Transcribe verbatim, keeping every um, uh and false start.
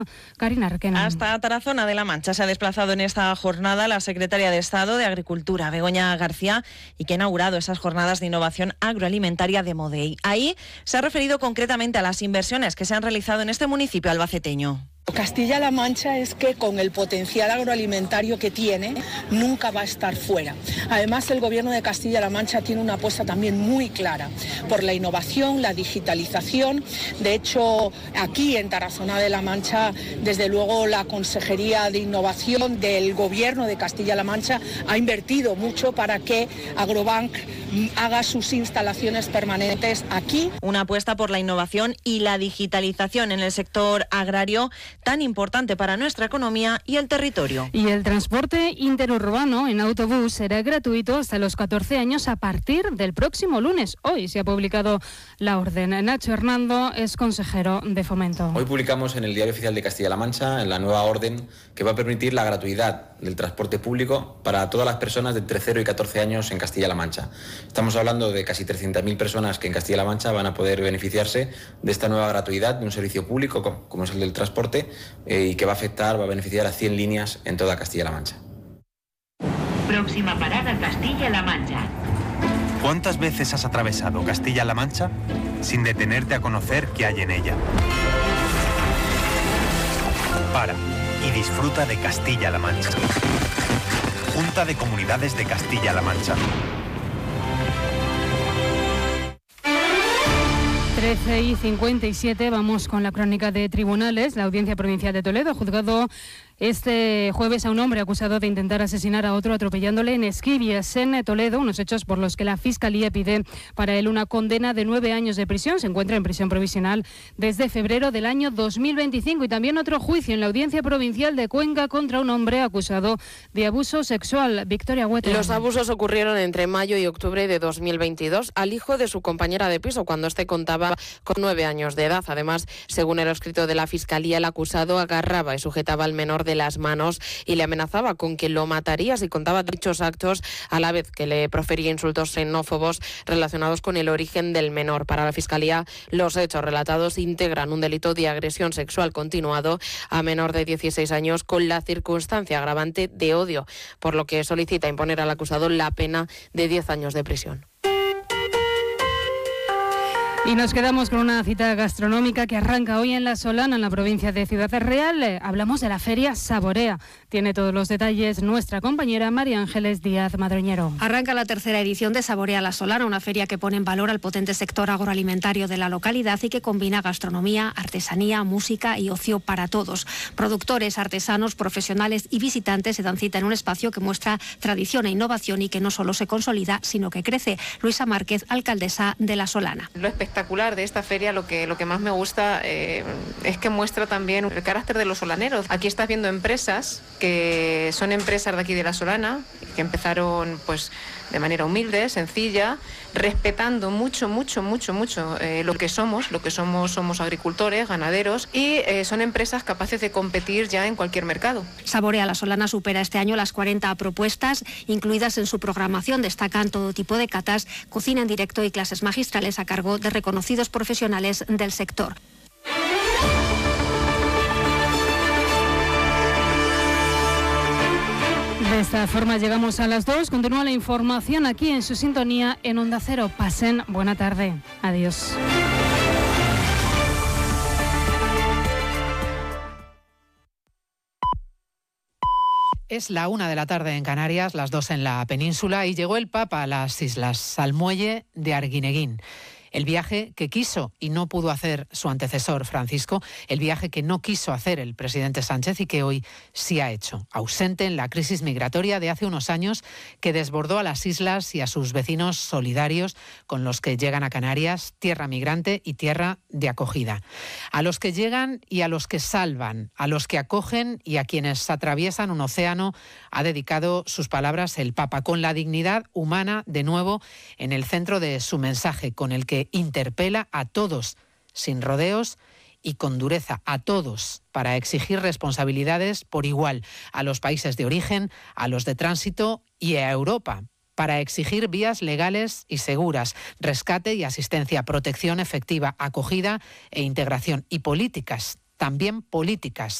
Karina Requena. Hasta Tarazona de la Mancha se ha desplazado en esta jornada la secretaria de Estado de Agricultura, Begoña García, y que ha inaugurado esas jornadas de innovación agroalimentaria de Modei. Ahí se ha referido concretamente a las inversiones que se han realizado en este municipio albaceteño. Castilla-La Mancha es que con el potencial agroalimentario que tiene, nunca va a estar fuera. Además, el Gobierno de Castilla-La Mancha tiene una apuesta también muy clara por la innovación, la digitalización. De hecho, aquí en Tarazona de la Mancha, desde luego la Consejería de Innovación del Gobierno de Castilla-La Mancha ha invertido mucho para que Agrobank haga sus instalaciones permanentes aquí. Una apuesta por la innovación y la digitalización en el sector agrario, tan importante para nuestra economía y el territorio. Y el transporte interurbano en autobús será gratuito hasta los catorce años a partir del próximo lunes. Hoy se ha publicado la orden. Nacho Hernando es consejero de Fomento. Hoy publicamos en el Diario Oficial de Castilla-La Mancha la nueva orden que va a permitir la gratuidad del transporte público para todas las personas de entre cero y catorce años en Castilla-La Mancha. Estamos hablando de casi trescientas mil personas que en Castilla-La Mancha van a poder beneficiarse de esta nueva gratuidad de un servicio público como es el del transporte eh, y que va a afectar, va a beneficiar a cien líneas en toda Castilla-La Mancha. Próxima parada, Castilla-La Mancha. ¿Cuántas veces has atravesado Castilla-La Mancha sin detenerte a conocer qué hay en ella? Para y disfruta de Castilla-La Mancha. Junta de Comunidades de Castilla-La Mancha. trece y cincuenta y siete, vamos con la crónica de tribunales. La Audiencia Provincial de Toledo ha juzgado este jueves a un hombre acusado de intentar asesinar a otro atropellándole en Esquivias, en Toledo, unos hechos por los que la Fiscalía pide para él una condena de nueve años de prisión. Se encuentra en prisión provisional desde febrero del año dos mil veinticinco. Y también otro juicio en la Audiencia Provincial de Cuenca contra un hombre acusado de abuso sexual. Victoria Huete. Los abusos ocurrieron entre mayo y octubre de dos mil veintidós al hijo de su compañera de piso, cuando este contaba con nueve años de edad. Además, según el escrito de la Fiscalía, el acusado agarraba y sujetaba al menor de las manos y le amenazaba con que lo mataría si contaba dichos actos, a la vez que le profería insultos xenófobos relacionados con el origen del menor. Para la Fiscalía, los hechos relatados integran un delito de agresión sexual continuado a menor de dieciséis años con la circunstancia agravante de odio, por lo que solicita imponer al acusado la pena de diez años de prisión. Y nos quedamos con una cita gastronómica que arranca hoy en La Solana, en la provincia de Ciudad Real. Eh, hablamos de la Feria Saborea. Tiene todos los detalles nuestra compañera María Ángeles Díaz Madroñero. Arranca la tercera edición de Saborea La Solana, una feria que pone en valor al potente sector agroalimentario de la localidad y que combina gastronomía, artesanía, música y ocio para todos. Productores, artesanos, profesionales y visitantes se dan cita en un espacio que muestra tradición e innovación y que no solo se consolida, sino que crece. Luisa Márquez, alcaldesa de La Solana. Lo espectacular de esta feria, lo que, lo que más me gusta eh, es que muestra también el carácter de los solaneros. Aquí estás viendo empresas que son empresas de aquí de La Solana, que empezaron pues de manera humilde, sencilla, respetando mucho, mucho, mucho, mucho eh, lo que somos, lo que somos, somos agricultores, ganaderos, y eh, son empresas capaces de competir ya en cualquier mercado. Saborea La Solana supera este año las cuarenta propuestas incluidas en su programación. Destacan todo tipo de catas, cocina en directo y clases magistrales a cargo de reconocidos profesionales del sector. De esta forma llegamos a las dos. Continúa la información aquí en su sintonía en Onda Cero. Pasen buena tarde. Adiós. Es la una de la tarde en Canarias, las dos en la península, y llegó el Papa a las islas, al muelle de Arguineguín. El viaje que quiso y no pudo hacer su antecesor Francisco, el viaje que no quiso hacer el presidente Sánchez y que hoy sí ha hecho, ausente en la crisis migratoria de hace unos años que desbordó a las islas y a sus vecinos solidarios con los que llegan a Canarias, tierra migrante y tierra de acogida. A los que llegan y a los que salvan, a los que acogen y a quienes atraviesan un océano, ha dedicado sus palabras el Papa, con la dignidad humana de nuevo en el centro de su mensaje, con el que interpela a todos, sin rodeos y con dureza, a todos, para exigir responsabilidades por igual a los países de origen, a los de tránsito y a Europa, para exigir vías legales y seguras, rescate y asistencia, protección efectiva, acogida e integración, y políticas también políticas.